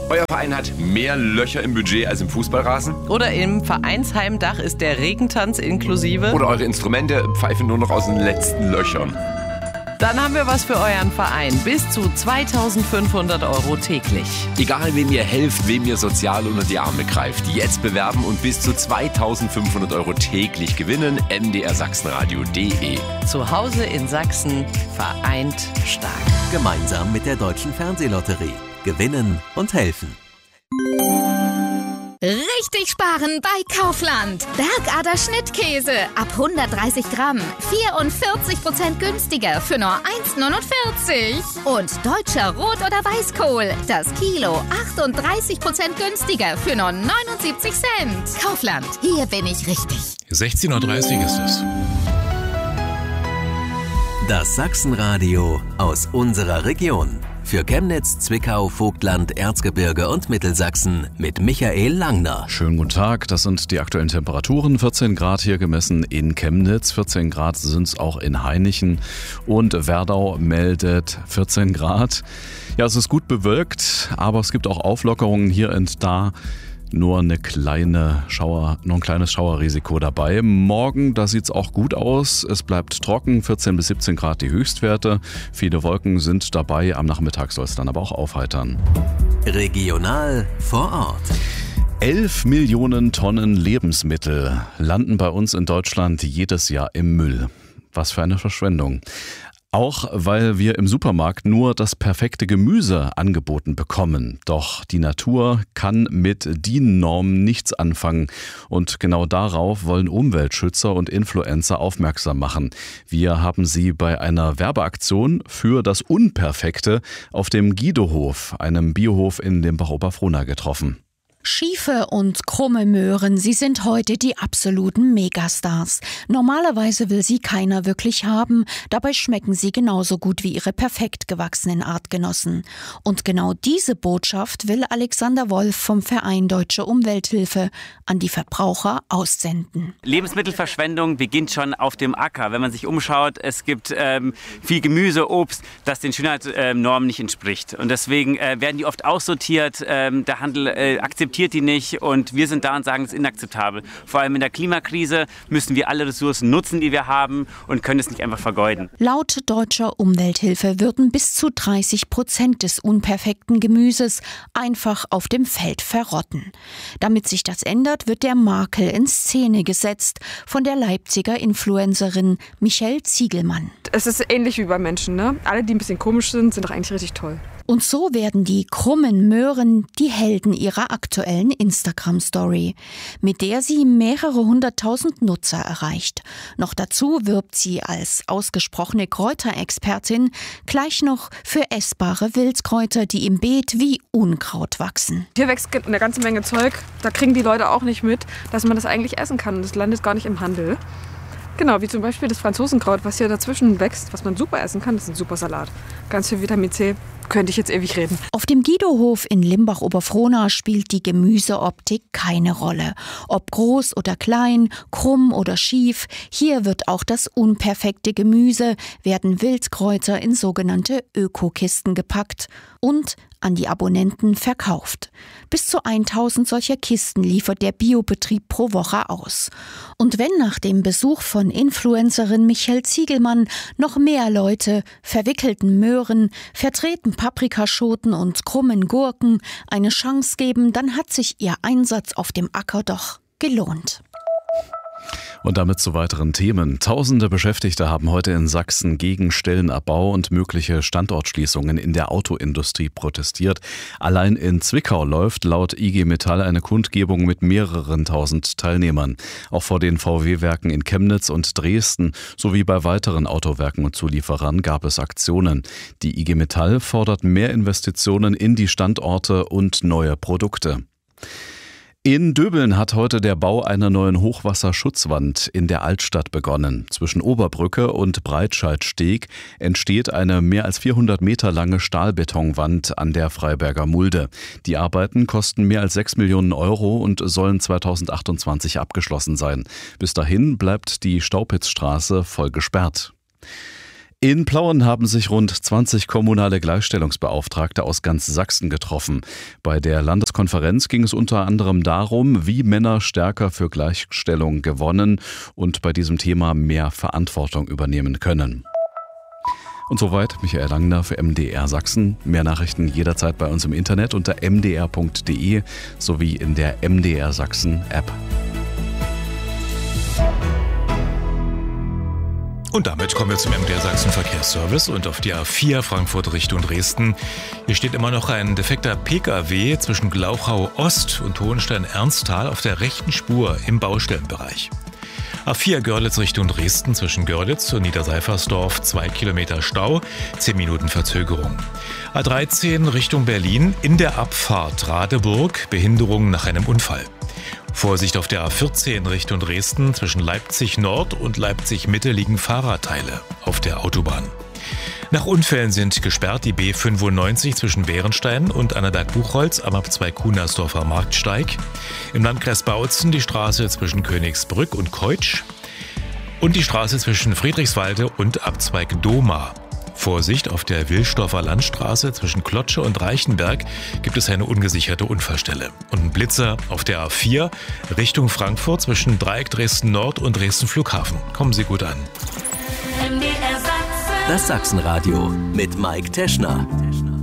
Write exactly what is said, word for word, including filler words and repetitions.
Euer Verein hat mehr Löcher im Budget als im Fußballrasen? Oder im Vereinsheimdach ist der Regentanz inklusive? Oder eure Instrumente pfeifen nur noch aus den letzten Löchern? Dann haben wir was für euren Verein. Bis zu zweitausendfünfhundert Euro täglich. Egal, wem ihr helft, wem ihr sozial unter die Arme greift. Jetzt bewerben und bis zu zweitausendfünfhundert Euro täglich gewinnen. m d r sachsenradio punkt d e. Zu Hause in Sachsen, vereint stark. Gemeinsam mit der Deutschen Fernsehlotterie. Gewinnen und helfen. Richtig sparen bei Kaufland. Bergader Schnittkäse ab hundertdreißig Gramm. vierundvierzig Prozent günstiger für nur eins neunundvierzig. Und deutscher Rot- oder Weißkohl. Das Kilo achtunddreißig Prozent günstiger für nur neunundsiebzig Cent. Kaufland, hier bin ich richtig. sechzehn Uhr dreißig ist es. Das Sachsenradio aus unserer Region. Für Chemnitz, Zwickau, Vogtland, Erzgebirge und Mittelsachsen mit Michael Langner. Schönen guten Tag, das sind die aktuellen Temperaturen. vierzehn Grad hier gemessen in Chemnitz, vierzehn Grad sind es auch in Hainichen und Werdau meldet vierzehn Grad. Ja, es ist gut bewölkt, aber es gibt auch Auflockerungen hier und da. Nur eine kleine Schauer, nur ein kleines Schauerrisiko dabei. Morgen, da sieht's auch gut aus. Es bleibt trocken, vierzehn bis siebzehn Grad die Höchstwerte. Viele Wolken sind dabei. Am Nachmittag soll es dann aber auch aufheitern. Regional vor Ort. Elf Millionen Tonnen Lebensmittel landen bei uns in Deutschland jedes Jahr im Müll. Was für eine Verschwendung. Auch weil wir im Supermarkt nur das perfekte Gemüse angeboten bekommen. Doch die Natur kann mit D I N-Normen nichts anfangen. Und genau darauf wollen Umweltschützer und Influencer aufmerksam machen. Wir haben sie bei einer Werbeaktion für das Unperfekte auf dem Guido-Hof, einem Biohof in Limbach-Oberfrohna, getroffen. Schiefe und krumme Möhren, sie sind heute die absoluten Megastars. Normalerweise will sie keiner wirklich haben, dabei schmecken sie genauso gut wie ihre perfekt gewachsenen Artgenossen. Und genau diese Botschaft will Alexander Wolf vom Verein Deutsche Umwelthilfe an die Verbraucher aussenden. Lebensmittelverschwendung beginnt schon auf dem Acker. Wenn man sich umschaut, es gibt ähm, viel Gemüse, Obst, das den Schönheitsnormen nicht entspricht. Und deswegen äh, werden die oft aussortiert, ähm, der Handel äh, akzeptiert die nicht und wir sind da und sagen, es ist inakzeptabel. Vor allem in der Klimakrise müssen wir alle Ressourcen nutzen, die wir haben und können es nicht einfach vergeuden. Laut Deutscher Umwelthilfe würden bis zu dreißig Prozent des unperfekten Gemüses einfach auf dem Feld verrotten. Damit sich das ändert, wird der Makel in Szene gesetzt von der Leipziger Influencerin Michelle Ziegelmann. Es ist ähnlich wie bei Menschen, ne? Alle, die ein bisschen komisch sind, sind doch eigentlich richtig toll. Und so werden die krummen Möhren die Helden ihrer aktuellen Instagram-Story, mit der sie mehrere hunderttausend Nutzer erreicht. Noch dazu wirbt sie als ausgesprochene Kräuterexpertin gleich noch für essbare Wildkräuter, die im Beet wie Unkraut wachsen. Hier wächst eine ganze Menge Zeug, da kriegen die Leute auch nicht mit, dass man das eigentlich essen kann. Das landet gar nicht im Handel. Genau, wie zum Beispiel das Franzosenkraut, was hier dazwischen wächst, was man super essen kann. Das ist ein super Salat. Ganz viel Vitamin C. Könnte ich jetzt ewig reden. Auf dem Guido-Hof in Limbach-Oberfrohna spielt die Gemüseoptik keine Rolle. Ob groß oder klein, krumm oder schief, hier wird auch das unperfekte Gemüse, werden Wildkräuter in sogenannte Ökokisten gepackt und an die Abonnenten verkauft. Bis zu tausend solcher Kisten liefert der Biobetrieb pro Woche aus. Und wenn nach dem Besuch von Influencerin Michelle Ziegelmann noch mehr Leute verwickelten Möhren, vertreten Paprikaschoten und krummen Gurken eine Chance geben, dann hat sich ihr Einsatz auf dem Acker doch gelohnt. Und damit zu weiteren Themen. Tausende Beschäftigte haben heute in Sachsen gegen Stellenabbau und mögliche Standortschließungen in der Autoindustrie protestiert. Allein in Zwickau läuft laut I G Metall eine Kundgebung mit mehreren tausend Teilnehmern. Auch vor den V W-Werken in Chemnitz und Dresden sowie bei weiteren Autowerken und Zulieferern gab es Aktionen. Die I G Metall fordert mehr Investitionen in die Standorte und neue Produkte. In Döbeln hat heute der Bau einer neuen Hochwasserschutzwand in der Altstadt begonnen. Zwischen Oberbrücke und Breitscheidsteg entsteht eine mehr als vierhundert Meter lange Stahlbetonwand an der Freiberger Mulde. Die Arbeiten kosten mehr als sechs Millionen Euro und sollen zweitausendachtundzwanzig abgeschlossen sein. Bis dahin bleibt die Staupitzstraße voll gesperrt. In Plauen haben sich rund zwanzig kommunale Gleichstellungsbeauftragte aus ganz Sachsen getroffen. Bei der Landeskonferenz ging es unter anderem darum, wie Männer stärker für Gleichstellung gewonnen und bei diesem Thema mehr Verantwortung übernehmen können. Und soweit Michael Langner für M D R Sachsen. Mehr Nachrichten jederzeit bei uns im Internet unter m d r punkt d e sowie in der M D R Sachsen App. Und damit kommen wir zum M D R Sachsen Verkehrsservice und auf die A vier Frankfurt Richtung Dresden. Hier steht immer noch ein defekter P K W zwischen Glauchau Ost und Hohenstein-Ernsthal auf der rechten Spur im Baustellenbereich. A vier Görlitz Richtung Dresden zwischen Görlitz und Niederseifersdorf zwei Kilometer Stau, zehn Minuten Verzögerung. A dreizehn Richtung Berlin in der Abfahrt Radeburg, Behinderung nach einem Unfall. Vorsicht auf der A vierzehn Richtung Dresden zwischen Leipzig Nord und Leipzig Mitte liegen Fahrradteile auf der Autobahn. Nach Unfällen sind gesperrt die B fünfundneunzig zwischen Bärenstein und Annaberg-Buchholz am Ab zwei Kunersdorfer Marktsteig. Im Landkreis Bautzen die Straße zwischen Königsbrück und Keutsch und die Straße zwischen Friedrichswalde und Abzweig Doma. Vorsicht, auf der Wilsdorfer Landstraße zwischen Klotsche und Reichenberg gibt es eine ungesicherte Unfallstelle. Und ein Blitzer auf der A vier Richtung Frankfurt zwischen Dreieck Dresden Nord und Dresden Flughafen. Kommen Sie gut an. Das Sachsenradio mit Mike Teschner.